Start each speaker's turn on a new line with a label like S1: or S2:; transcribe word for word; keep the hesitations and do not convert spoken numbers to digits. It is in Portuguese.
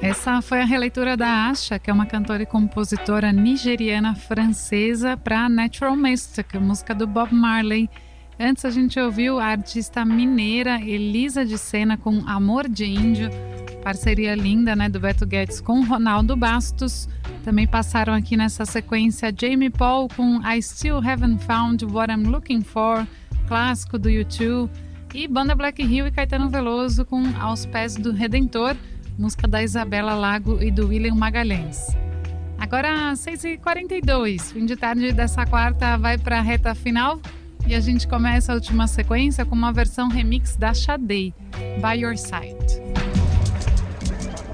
S1: Essa foi a releitura da Asha, que é uma cantora e compositora nigeriana francesa, para Natural Mystic, a música do Bob Marley. Antes a gente ouviu a artista mineira Elisa de Sena com Amor de Índio, parceria linda, né, do Beto Guedes com Ronaldo Bastos. Também passaram aqui nessa sequência Jamie Paul com I Still Haven't Found What I'm Looking For, clássico do U dois, e Banda Black Hill e Caetano Veloso com Aos Pés do Redentor, música da Isabela Lago e do William Magalhães. Agora, seis e quarenta e dois, fim de tarde dessa quarta vai para a reta final e a gente começa a última sequência com uma versão remix da Xadei, By Your Side.